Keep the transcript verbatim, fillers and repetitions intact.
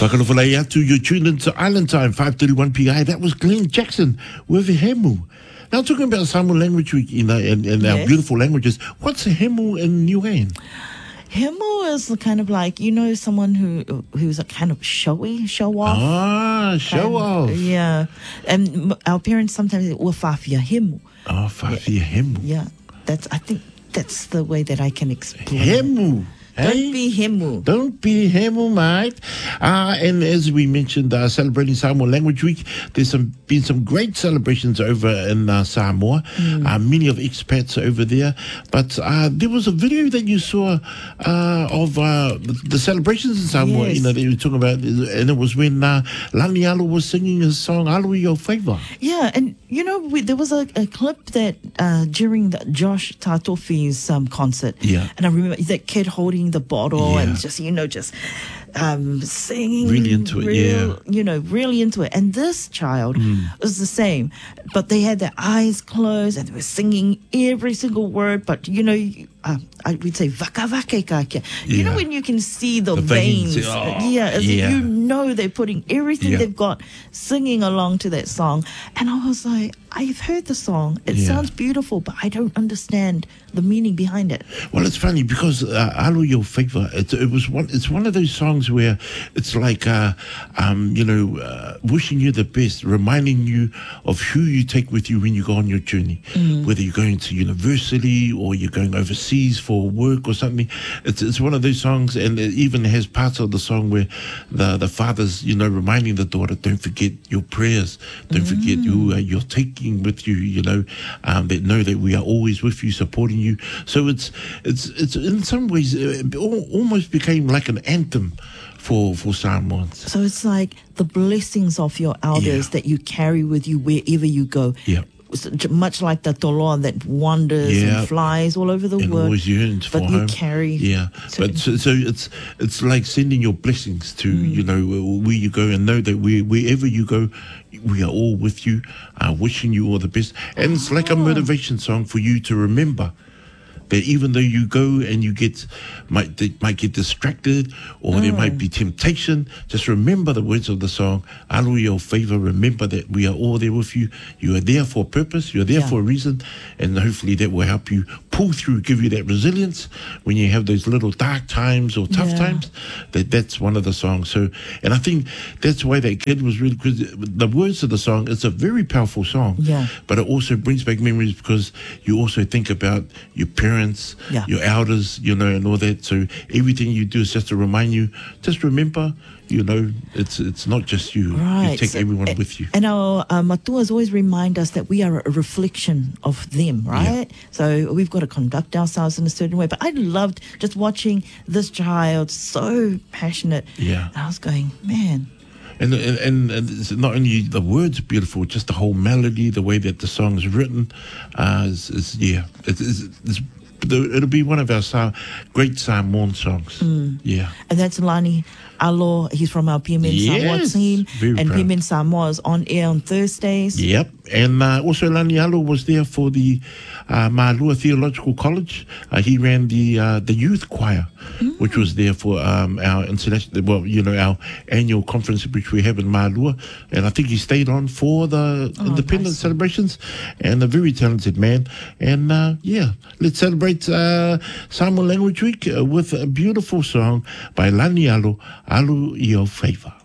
Whakalawhalai atu, you're tuned into Island Time, five thirty-one P I. That was Glenn Jackson with Hemu. Now, talking about Samoan Language Week, you know, and, and Yes. our beautiful languages, what's a Hemu in Niuean? Hemu is kind of like, you know, someone who who's a kind of showy, show off. Ah, show kind- off. Yeah. And m- our parents sometimes say, Wafafia Hemu. Oh, Fafi Hemu. Yeah. That's, I think that's the way that I can explain it. Hemu. Don't Hey? be Hemu. Don't be hemu, mate. Uh, and as we mentioned, uh, celebrating Samoa Language Week, there's some been some great celebrations over in uh, Samoa. Mm. Uh, many of expats over there. But uh, there was a video that you saw uh, of uh, the, the celebrations in Samoa. Yes. You know, they were talking about, and it was when uh, Lani Alo was singing his song "Alo Your Favour." Yeah, and you know, we, there was a, a clip that uh, during the Josh Tatofi's um, concert. Yeah. And I remember that kid holding the bottle and Yeah. just, you know, just um, singing. Really into it, real- yeah. You know, really into it. And this child was the same, but they had their eyes closed and they were singing every single word. But, you know, uh, I would say, vaka vaka kaka. You Yeah. know, when you can see the, The veins, veins. oh, yeah, as in yeah. you know they're putting everything Yeah. they've got singing along to that song. And I was like, I've heard the song. It Yeah. sounds beautiful, but I don't understand the meaning behind it. Well, it's funny because uh, "Alo Your Favour," it, it was one. It's one of those songs where it's like, uh, um, you know, uh, wishing you the best, reminding you of who you take with you when you go on your journey, whether you're going to university or you're going overseas for work or something. It's it's one of those songs, and it even has parts of the song where the the father's, you know, reminding the daughter, don't forget your prayers, don't forget who uh, you're taking with you, you know, um, that know that we are always with you, supporting you. So it's it's it's in some ways uh, it al- almost became like an anthem for for Samoans. So it's like the blessings of your elders Yeah. that you carry with you wherever you go. Yeah. So j- much like the toloa that wanders Yeah. and flies all over the And world. always yearns for but you home. carry. Yeah, certain- but so, so it's it's like sending your blessings to you know where you go, and know that we, wherever you go, we are all with you, uh, wishing you all the best. And it's like a motivation song for you to remember that even though you go and you get might they might get distracted, or there might be temptation, just remember the words of the song, "Alo Your Favour." Remember that we are all there with you. You are there for a purpose. You're there Yeah. for a reason, and hopefully that will help you pull through, give you that resilience when you have those little dark times or tough Yeah. times. That that's one of the songs. So, and I think that's why that kid was really, because the words of the song, it's a very powerful song. Yeah. But it also brings back memories because you also think about your parents, Yeah. your elders, you know, and all that. So everything you do is just to remind you, just remember, you know, it's it's not just you. Right. You take So- everyone a- with you. And our uh, matuas always remind us that we are a reflection of them, right? So we've got to conduct ourselves in a certain way. But I loved just watching this child, so passionate. Yeah. And I was going, man. And, and and and it's not only the words beautiful, just the whole melody, the way that the song is written, uh, is, is yeah, it's, it's, it's it'll be one of our Sa- great Samoan songs. Yeah. And that's Lani Alo. He's from our P M N Samoa Yes, team. very And proud. P M N Samoa is on air on Thursdays. Yep, and uh, also Lani Alo was there for the uh, Malua Theological College. Uh, he ran the uh, the youth choir, which was there for um, our international, well, you know, our annual conference which we have in Malua, and I think he stayed on for the independence nice. celebrations. And a very talented man. And uh, yeah, let's celebrate uh, Samoan Language Week uh, with a beautiful song by Lani Alo, "Alo Your Favour."